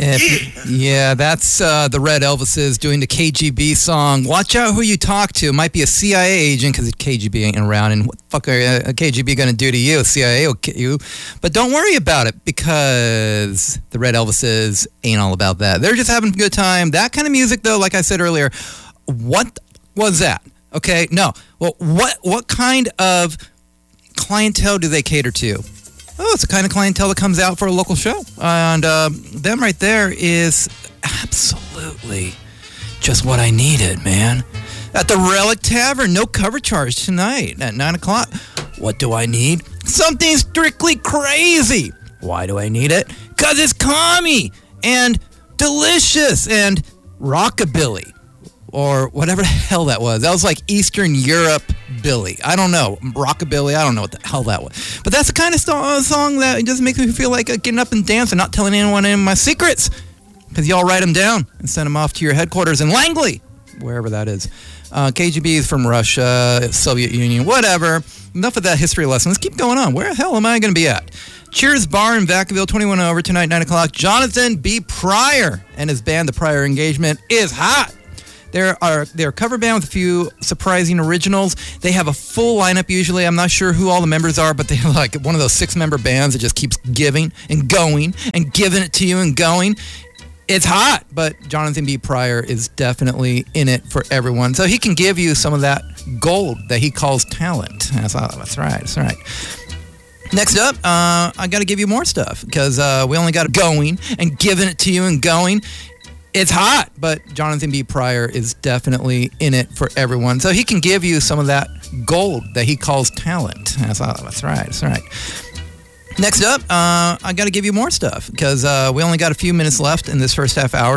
Yeah, that's the Red Elvises doing the KGB song. Watch out who you talk to. It might be a CIA agent because the KGB ain't around. And what the fuck are a KGB going to do to you? CIA will kill you. But don't worry about it because the Red Elvises ain't all about that. They're just having a good time. That kind of music, though, like I said earlier, what was that? Okay, no. Well, what kind of clientele do they cater to? Oh, it's the kind of clientele that comes out for a local show. And them right there is absolutely just what I needed, man. At the Relic Tavern, no cover charge tonight at 9 o'clock. What do I need? Something strictly crazy. Why do I need it? Because it's commie and delicious and rockabilly. Or whatever the hell that was. That was like Eastern Europe Billy. I don't know. Rockabilly. I don't know what the hell that was. But that's the kind of song that just makes me feel like getting up and dancing, not telling anyone any of my secrets. Because y'all write them down and send them off to your headquarters in Langley, wherever that is. KGB is from Russia, Soviet Union, whatever. Enough of that history lesson. Let's keep going on. Where the hell am I going to be at? Cheers Bar in Vacaville, 21 over tonight, 9 o'clock. Jonathan B. Pryor and his band, The Pryor Engagement, is hot. They're a cover band with a few surprising originals. They have a full lineup usually. I'm not sure who all the members are, but they're like one of those 6-member bands that just keeps giving and going and giving it to you and going. It's hot, but Jonathan B. Pryor is definitely in it for everyone. So he can give you some of that gold that he calls talent. That's right. Next up, I got to give you more stuff because we only got going and giving it to you and going. It's hot, but Jonathan B. Pryor is definitely in it for everyone. So he can give you some of that gold that he calls talent. That's right. Next up, I got to give you more stuff because we only got a few minutes left in this first half hour.